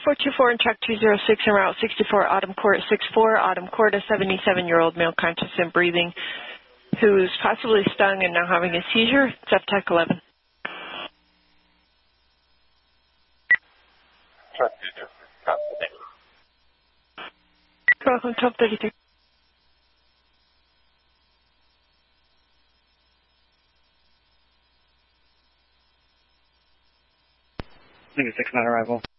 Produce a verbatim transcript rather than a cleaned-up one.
four two four and track two zero six en route sixty-four, Autumn Court six four, Autumn Court, a seventy-seven-year-old male conscious and breathing who's possibly stung and now having a seizure. It's F TAC eleven. Welcome, twelve thirty-three. Six nine arrival.